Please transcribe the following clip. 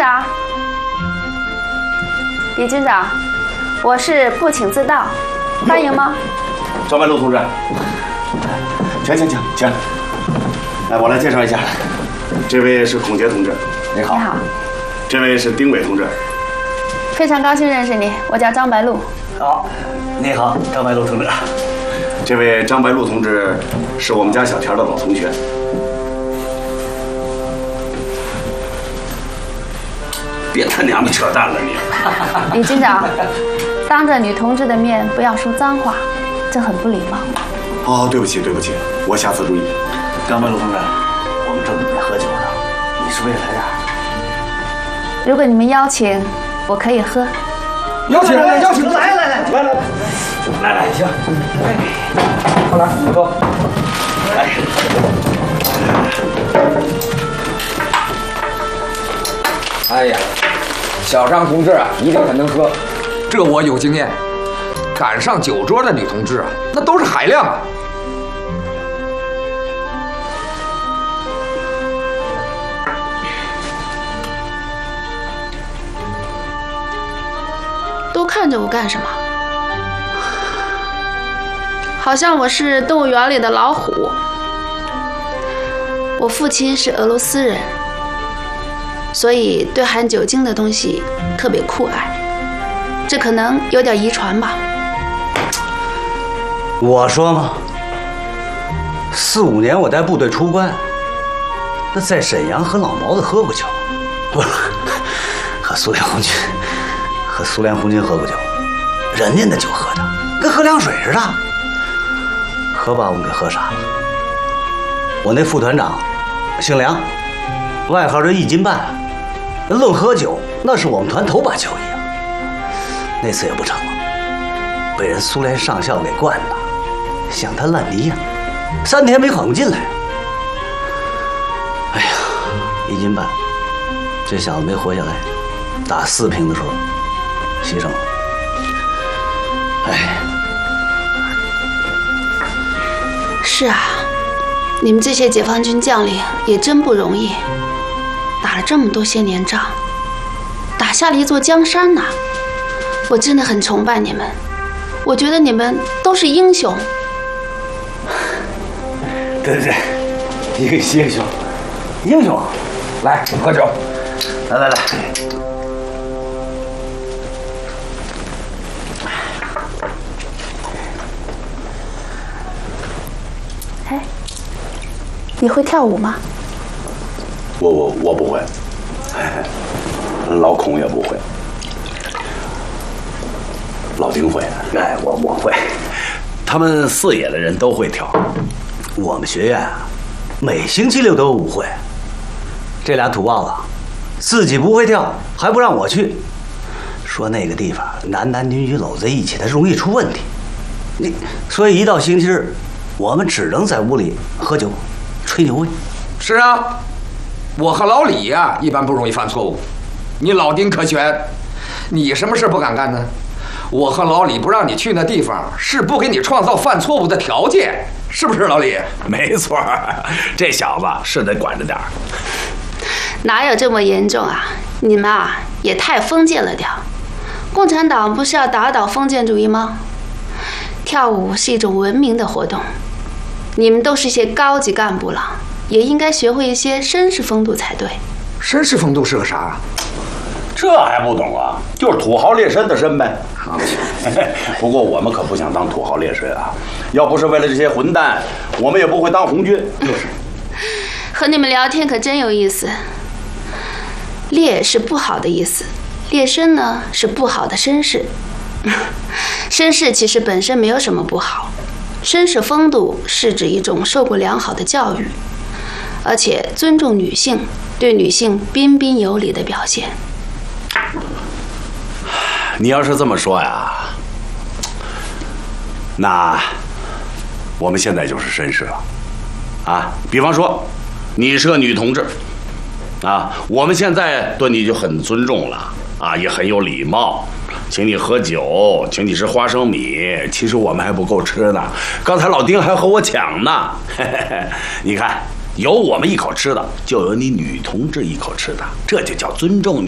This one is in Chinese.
长，李军长，我是不请自到，欢迎吗？ 张白露同志，请。来，我来介绍一下，这位是孔杰同志，你好。 你好。 这位是丁伟同志。 非常高兴认识你，我叫张白露。 好，你好，张白露同志。 这位张白露同志是我们家小田的老同学。别他娘的扯淡了你！ 李军长，当着女同志的面不要说脏话，这很不礼貌。 哦，对不起，我下次注意。 张白露同志，我们正准备喝酒呢，你是不是也来点？ 如果你们邀请，我可以喝。 邀请，来，行，好来，你喝。 哎呀，小张同志啊，一定很能喝，这我有经验。赶上酒桌的女同志啊，那都是海量啊。 都看着我干什么？好像我是动物园里的老虎。我父亲是俄罗斯人，所以对含酒精的东西特别酷爱，这可能有点遗传吧。 我说嘛，4、5年我带部队出关，那在沈阳和老毛子喝过酒，不是和苏联红军喝过酒，人家那酒喝的跟喝凉水似的，可把我们给喝傻了。我那副团长姓梁，外号叫1斤半，论喝酒那是我们团头把交椅啊。那次也不成了，被人苏联上校给灌的像他烂泥呀，3天没缓过劲来。哎呀，1斤半，这小子没活下来，打4瓶的时候牺牲了。哎， 是啊，你们这些解放军将领也真不容易，打了这么多些年仗，打下了一座江山呐。我真的很崇拜你们，我觉得你们都是英雄。 对，英雄， 来喝酒， 来。 哎，你会跳舞吗？ 我不会，老孔也不会，老丁会， 哎，我会。 他们4野的人都会跳。 我们学院啊，每星期6都有舞会。这俩土包子自己不会跳，还不让我去，说那个地方男女搂在一起，它容易出问题。所以一到星期日，我们只能在屋里喝酒、吹牛味。 是啊，我和老李呀，一般不容易犯错误。你老丁可全，你什么事不敢干呢？我和老李不让你去那地方，是不给你创造犯错误的条件，是不是老李？ 没错，这小子是得管着点儿。 哪有这么严重啊？你们啊也太封建了点儿。共产党不是要打倒封建主义吗？跳舞是一种文明的活动，你们都是些高级干部了，也应该学会一些绅士风度才对。 绅士风度是个啥？ 这还不懂啊？就是土豪劣绅的绅呗。不过我们可不想当土豪劣绅啊！要不是为了这些混蛋，我们也不会当红军。 和你们聊天可真有意思。劣是不好的意思，劣绅呢是不好的绅士。绅士其实本身没有什么不好，绅士风度是指一种受过良好的教育，而且尊重女性，对女性彬彬有礼的表现。 你要是这么说呀，那我们现在就是绅士了啊。比方说，你是个女同志啊，我们现在对你就很尊重了啊，也很有礼貌，请你喝酒，请你吃花生米，其实我们还不够吃呢。刚才老丁还和我抢呢，你看，有我们一口吃的，就有你女同志一口吃的，这就叫尊重